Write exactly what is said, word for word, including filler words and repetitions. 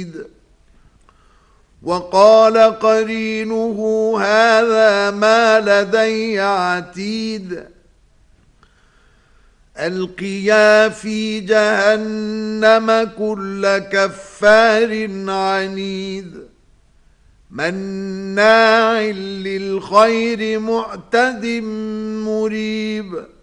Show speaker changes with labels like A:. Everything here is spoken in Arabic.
A: عتيد وقال قرينه هذا ما لدي عتيد ألقيا في جهنم كل كفار عنيد مناع للخير معتد مريب